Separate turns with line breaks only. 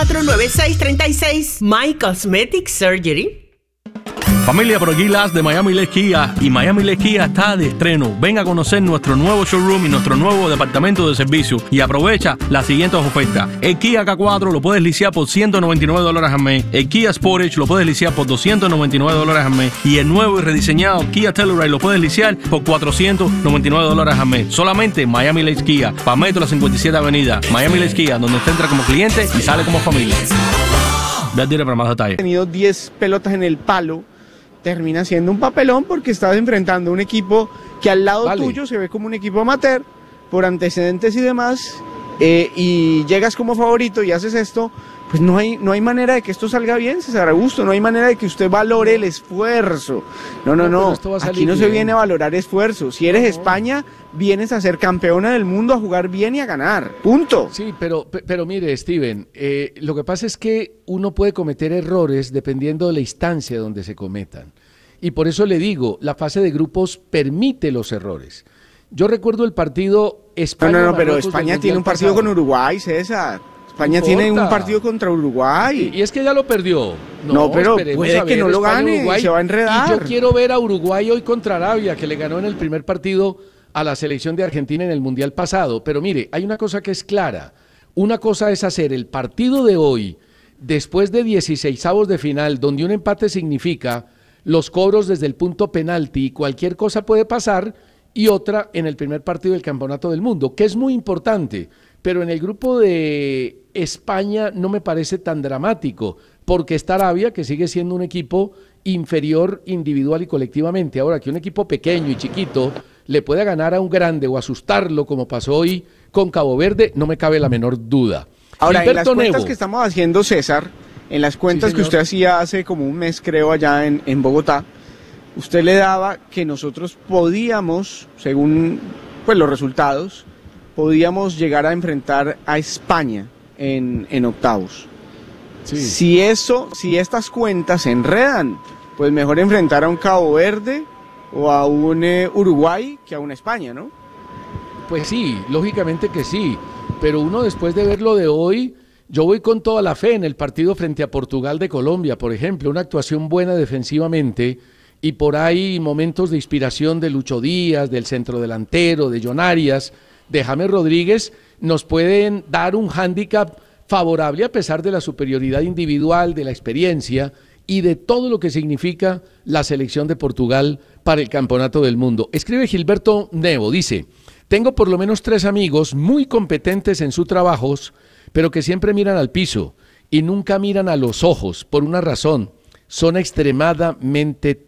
809-574-9636. My Cosmetic Surgery.
Familia, por aquí Las de Miami Les Kia, y Miami Les Kia está de estreno. Ven a conocer nuestro nuevo showroom y nuestro nuevo departamento de servicio y aprovecha las siguientes ofertas. El Kia K4 lo puedes liciar por $199 al mes, el Kia Sportage lo puedes liciar por $299 al mes y el nuevo y rediseñado Kia Telluride lo puedes liciar por $499 al mes. Solamente Miami Les Kia, Palmetto, la 57 Avenida. Miami Les Kia, donde usted entra como cliente y sale como familia. Ve al directo para más detalles.
He tenido 10 pelotas en el palo, termina siendo un papelón porque estás enfrentando un equipo que al lado tuyo se ve como un equipo amateur por antecedentes y demás, y llegas como favorito y haces esto, pues no hay manera de que esto salga bien, César Augusto, no hay manera de que usted valore el esfuerzo. No, aquí no se viene a valorar esfuerzo. Si eres España, vienes a ser campeona del mundo, a jugar bien y a ganar, punto.
Sí, pero mire, Steven, lo que pasa es que uno puede cometer errores dependiendo de la instancia donde se cometan. Y por eso le digo, la fase de grupos permite los errores. Yo recuerdo el partido España.
No, pero España tiene un partido con Uruguay, César. España tiene un partido contra Uruguay.
Y es que ya lo perdió.
No, pero puede que no lo gane, Uruguay, se va a enredar.
Y yo quiero ver a Uruguay hoy contra Arabia, que le ganó en el primer partido a la selección de Argentina en el Mundial pasado. Pero mire, hay una cosa que es clara. Una cosa es hacer el partido de hoy, después de 16avos de final, donde un empate significa los cobros desde el punto penalti y cualquier cosa puede pasar, y otra en el primer partido del Campeonato del Mundo, que es muy importante. Pero en el grupo de España no me parece tan dramático, porque está Arabia, que sigue siendo un equipo inferior individual y colectivamente. Ahora, que un equipo pequeño y chiquito le pueda ganar a un grande o asustarlo, como pasó hoy con Cabo Verde, no me cabe la menor duda.
Ahora,
Gilberto
en las cuentas
Nevo,
que estamos haciendo, César, en las cuentas que usted hacía hace como un mes, creo, allá en Bogotá, usted le daba que nosotros podíamos, según pues los resultados, podíamos llegar a enfrentar a España en octavos. Sí. Si estas cuentas se enredan, pues mejor enfrentar a un Cabo Verde o a un Uruguay que a una España, ¿no?
Pues sí, lógicamente que sí, pero uno después de ver lo de hoy, yo voy con toda la fe en el partido frente a Portugal de Colombia, por ejemplo, una actuación buena defensivamente y por ahí momentos de inspiración de Lucho Díaz, del centrodelantero, de John Arias, de James Rodríguez, nos pueden dar un hándicap favorable a pesar de la superioridad individual, de la experiencia y de todo lo que significa la selección de Portugal para el Campeonato del Mundo. Escribe Gilberto Nevo, dice: tengo por lo menos 3 amigos muy competentes en sus trabajos, pero que siempre miran al piso y nunca miran a los ojos por una razón: son extremadamente